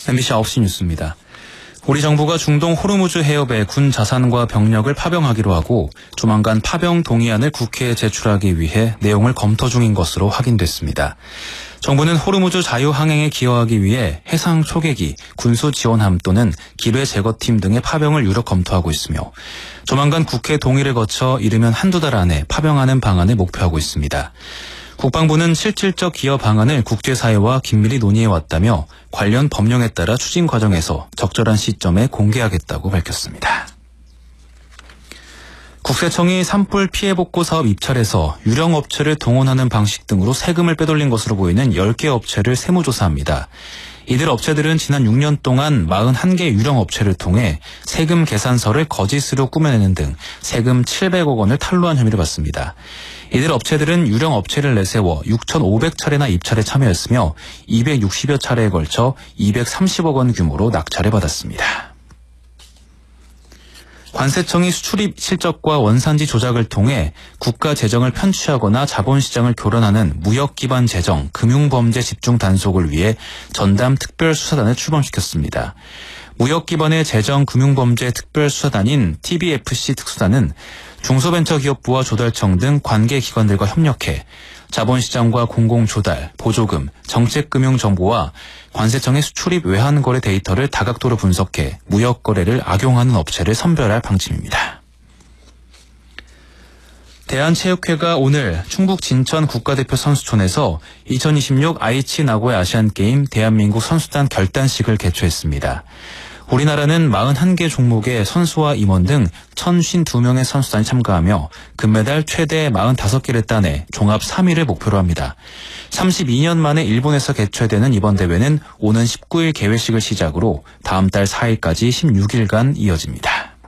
MBC 9시 뉴스입니다. 우리 정부가 중동 호르무즈 해협에 군 자산과 병력을 파병하기로 하고 조만간 파병 동의안을 국회에 제출하기 위해 내용을 검토 중인 것으로 확인됐습니다. 정부는 호르무즈 자유항행에 기여하기 위해 해상 초계기, 군수 지원함 또는 기뢰 제거팀 등의 파병을 유력 검토하고 있으며 조만간 국회 동의를 거쳐 이르면 한두 달 안에 파병하는 방안을 목표하고 있습니다. 국방부는 실질적 기여 방안을 국제사회와 긴밀히 논의해왔다며 관련 법령에 따라 추진 과정에서 적절한 시점에 공개하겠다고 밝혔습니다. 국세청이 산불 피해복구 사업 입찰에서 유령업체를 동원하는 방식 등으로 세금을 빼돌린 것으로 보이는 10개 업체를 세무조사합니다. 이들 업체들은 지난 6년 동안 41개 유령업체를 통해 세금 계산서를 거짓으로 꾸며내는 등 세금 700억 원을 탈루한 혐의를 받습니다. 이들 업체들은 유령업체를 내세워 6,500차례나 입찰에 참여했으며 260여 차례에 걸쳐 230억 원 규모로 낙찰을 받았습니다. 관세청이 수출입 실적과 원산지 조작을 통해 국가 재정을 편취하거나 자본시장을 교란하는 무역기반 재정, 금융범죄 집중 단속을 위해 전담 특별수사단을 출범시켰습니다. 무역기반의 재정 금융범죄 특별수사단인 TBFC 특수단은 중소벤처기업부와 조달청 등 관계기관들과 협력해 자본시장과 공공조달, 보조금, 정책금융정보와 관세청의 수출입 외환거래 데이터를 다각도로 분석해 무역거래를 악용하는 업체를 선별할 방침입니다. 대한체육회가 오늘 충북 진천 국가대표 선수촌에서 2026 아이치 나고야 아시안게임 대한민국 선수단 결단식을 개최했습니다. 우리나라는 41개 종목의 선수와 임원 등 1,052명의 선수단이 참가하며 금메달 최대 45개를 따내 종합 3위를 목표로 합니다. 32년 만에 일본에서 개최되는 이번 대회는 오는 19일 개회식을 시작으로 다음 달 4일까지 16일간 이어집니다.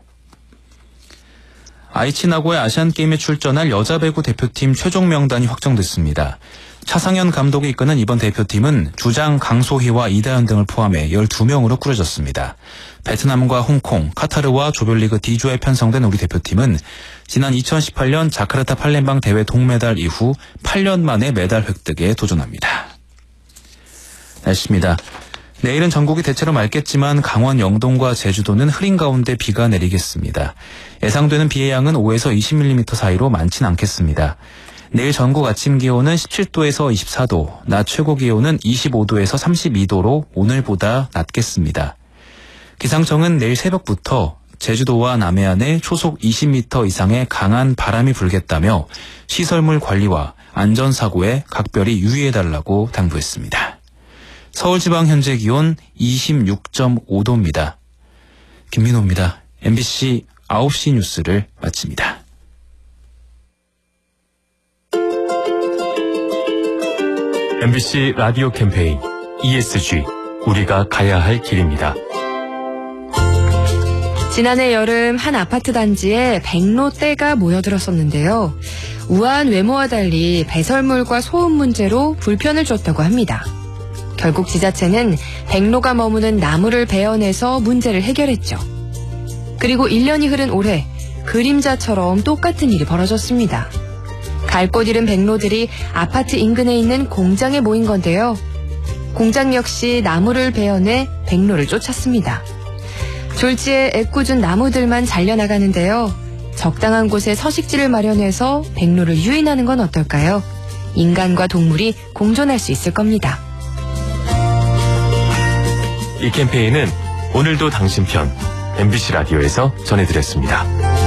아이치 나고야 아시안게임에 출전할 여자 배구 대표팀 최종 명단이 확정됐습니다. 차상현 감독이 이끄는 이번 대표팀은 주장 강소희와 이다현 등을 포함해 12명으로 꾸려졌습니다. 베트남과 홍콩, 카타르와 조별리그 D조에 편성된 우리 대표팀은 지난 2018년 자카르타 팔렘방 대회 동메달 이후 8년 만에 메달 획득에 도전합니다. 날씨입니다. 내일은 전국이 대체로 맑겠지만 강원 영동과 제주도는 흐린 가운데 비가 내리겠습니다. 예상되는 비의 양은 5에서 20mm 사이로 많진 않겠습니다. 내일 전국 아침 기온은 17도에서 24도, 낮 최고 기온은 25도에서 32도로 오늘보다 낮겠습니다. 기상청은 내일 새벽부터 제주도와 남해안에 초속 20m 이상의 강한 바람이 불겠다며 시설물 관리와 안전사고에 각별히 유의해달라고 당부했습니다. 서울지방 현재 기온 26.5도입니다. 김민호입니다. MBC 9시 뉴스를 마칩니다. MBC 라디오 캠페인 ESG, 우리가 가야 할 길입니다. 지난해 여름 한 아파트 단지에 백로떼가 모여들었었는데요. 우아한 외모와 달리 배설물과 소음 문제로 불편을 줬다고 합니다. 결국 지자체는 백로가 머무는 나무를 베어내서 문제를 해결했죠. 그리고 1년이 흐른 올해 그림자처럼 똑같은 일이 벌어졌습니다. 갈 곳 잃은 백로들이 아파트 인근에 있는 공장에 모인 건데요. 공장 역시 나무를 베어내 백로를 쫓았습니다. 졸지에 애꿎은 나무들만 잘려나가는데요. 적당한 곳에 서식지를 마련해서 백로를 유인하는 건 어떨까요? 인간과 동물이 공존할 수 있을 겁니다. 이 캠페인은 오늘도 당신 편 MBC 라디오에서 전해드렸습니다.